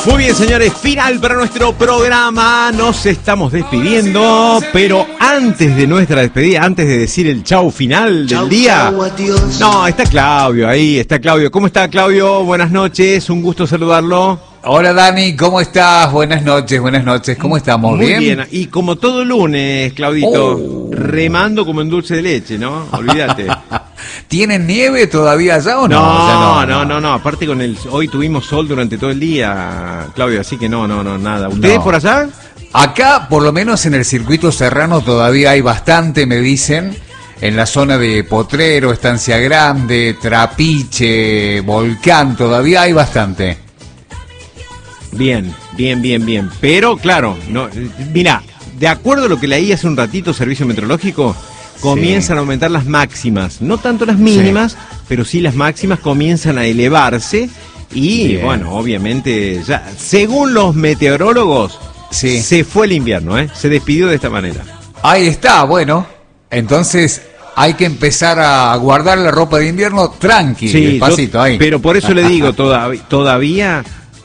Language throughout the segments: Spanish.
Muy bien, señores, final para nuestro programa. Nos estamos despidiendo, pero antes de nuestra despedida, antes de decir el chau final del día. No, está Claudio ahí, está Claudio. ¿Cómo está, Claudio? Buenas noches, un gusto saludarlo. Hola, Dani, ¿cómo estás? Buenas noches, ¿cómo estamos? Muy bien, y como todo lunes, Claudito, remando como en dulce de leche, ¿no? Olvídate. ¿Tienen nieve todavía allá o no? No, aparte hoy tuvimos sol durante todo el día, Claudio, así que no, nada. ¿Ustedes por allá? Acá, por lo menos en el circuito serrano, todavía hay bastante, me dicen, en la zona de Potrero, Estancia Grande, Trapiche, Volcán, todavía hay bastante. Bien. Pero, claro, no, mira, de acuerdo a lo que leí hace un ratito, Servicio Meteorológico, comienzan a aumentar las máximas. No tanto las mínimas, pero sí las máximas comienzan a elevarse. Y, bueno, obviamente, ya según los meteorólogos, se fue el invierno, se despidió de esta manera. Ahí está, bueno, entonces hay que empezar a guardar la ropa de invierno tranqui, despacito, ahí. Pero por eso le digo, todavía...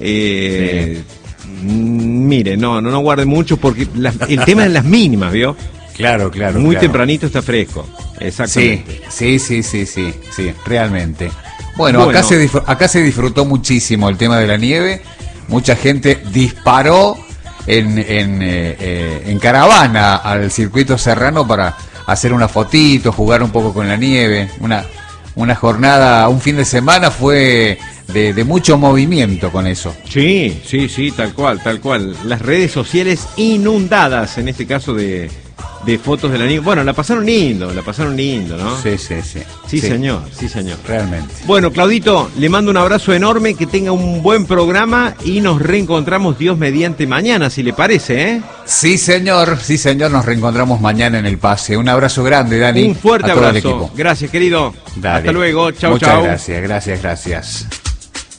mire, no guarde mucho porque el tema es las mínimas, ¿vio? Claro. Muy tempranito está fresco. Exactamente. Sí, realmente. Bueno, acá se disfrutó muchísimo el tema de la nieve. Mucha gente disparó en caravana al circuito serrano para hacer una fotito, jugar un poco con la nieve. Una jornada, un fin de semana fue de mucho movimiento con eso. Sí, tal cual. Las redes sociales inundadas, en este caso de fotos de la nieve. Bueno, la pasaron lindo, ¿no? Sí, señor. Realmente. Bueno, Claudito, le mando un abrazo enorme, que tenga un buen programa y nos reencontramos, Dios mediante, mañana, si le parece, ¿eh? Sí, señor, nos reencontramos mañana en el pase. Un abrazo grande, Dani. Un fuerte abrazo. Gracias, querido. Dale. Hasta luego. Chau. Muchas gracias.